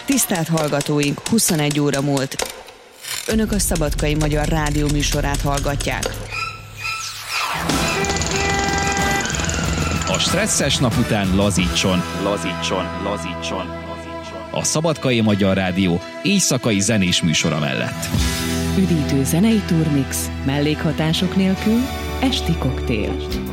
Tisztelt hallgatóink, 21 óra múlt. Önök a Szabadkai Magyar Rádió műsorát hallgatják. A stresszes nap után lazítson. A Szabadkai Magyar Rádió éjszakai zenés műsora mellett. Üdítő zenei turmix, mellékhatások nélkül, esti koktél.